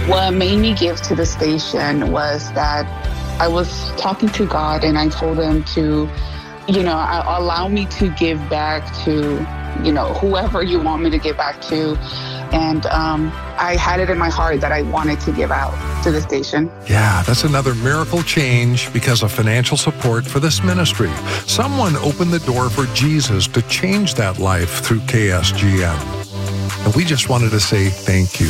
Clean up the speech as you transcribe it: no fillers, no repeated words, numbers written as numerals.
What made me give to the station was that I was talking to God and I told him to, allow me to give back to, whoever you want me to give back to. And I had it in my heart that I wanted to give out to the station. Yeah, that's another miracle change because of financial support for this ministry. Someone opened the door for Jesus to change that life through KSGM. And we just wanted to say thank you.